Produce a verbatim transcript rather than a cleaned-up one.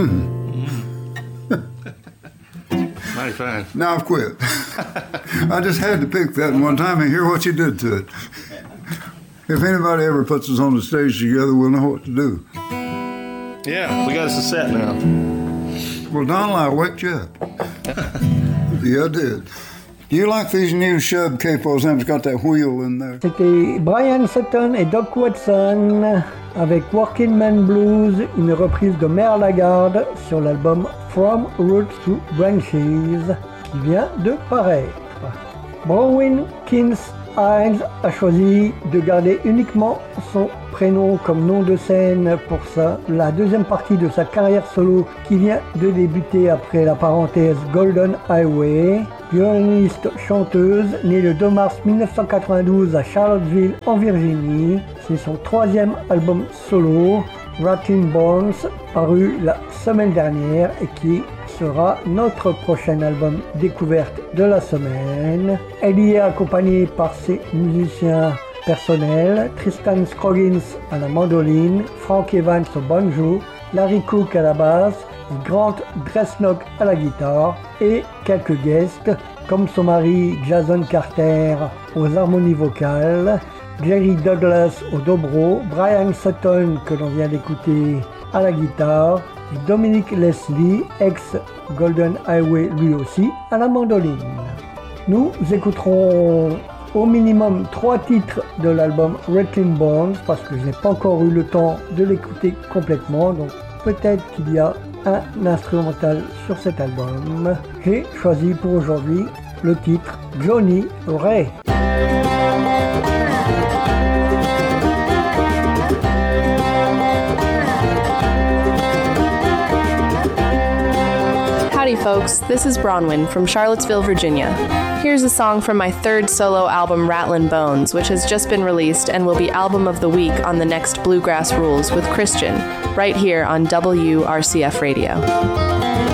Mighty fine. Now I've quit. I just had to pick that one time and hear what you did to it. If anybody ever puts us on the stage together, we'll know what to do. Yeah, we got us a set now. Well, Donald, I waked you up. Yeah, I did. Do you like these new Shub capos? It's got that wheel in there. C'était Brian Sutton et Doc Watson avec Working Man Blues, une reprise de Merle Lagarde sur l'album From Roots to Branches qui vient de paraître. Bronwyn Kings-Hines a choisi de garder uniquement son prénom comme nom de scène pour ça, la deuxième partie de sa carrière solo qui vient de débuter après la parenthèse Golden Highway. Violoniste chanteuse, née le deux mars mille neuf cent quatre-vingt-douze à Charlottesville en Virginie. C'est son troisième album solo, Rotting Bones, paru la semaine dernière et qui sera notre prochain album découverte de la semaine. Elle y est accompagnée par ses musiciens personnels, Tristan Scroggins à la mandoline, Frank Evans au banjo, Larry Cook à la basse, Grant Dresnock à la guitare et quelques guests comme son mari Jason Carter aux harmonies vocales, Jerry Douglas au dobro, Brian Sutton que l'on vient d'écouter à la guitare, et Dominic Leslie, ex Golden Highway lui aussi, à la mandoline. Nous écouterons au minimum trois titres de l'album Rattling Bones parce que je n'ai pas encore eu le temps de l'écouter complètement, donc peut-être qu'il y a un instrumental sur cet album. J'ai choisi pour aujourd'hui le titre Johnny Ray. Howdy folks, this is Bronwyn from Charlottesville, Virginia. Here's a song from my third solo album Rattlin' Bones, which has just been released and will be Album of the Week on the next Bluegrass Rules with Christian, right here on W R C F Radio.